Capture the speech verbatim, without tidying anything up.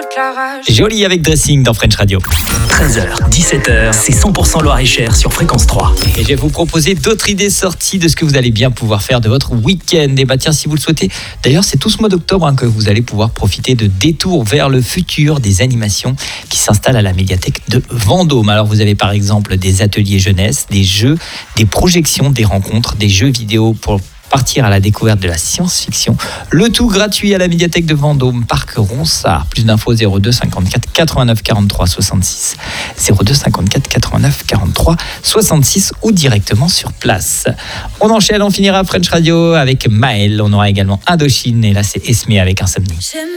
éclairage. Joli avec Dressing dans French Radio. treize heures, dix-sept heures, c'est cent pour cent Loir-et-Cher sur Fréquence trois. Et je vais vous proposer d'autres idées sorties de ce que vous allez bien pouvoir faire de votre week-end. Et bah tiens, si vous le souhaitez, d'ailleurs c'est tout ce mois d'octobre hein, que vous allez pouvoir profiter de Détours vers le futur, des animations qui s'installent à la médiathèque de Vendôme. Alors vous avez par exemple des ateliers jeunesse, des jeux, des projections, des rencontres, des jeux vidéo pour partir à la découverte de la science-fiction. Le tout gratuit à la médiathèque de Vendôme, Parc Ronsard. Plus d'infos zéro deux cinquante-quatre quatre-vingt-neuf quarante-trois soixante-six. zéro deux cinquante-quatre quatre-vingt-neuf quarante-trois soixante-six ou directement sur place. On enchaîne, on finira French Radio avec Maël. On aura également Indochine et là c'est Esmé avec Insomnie. J'aime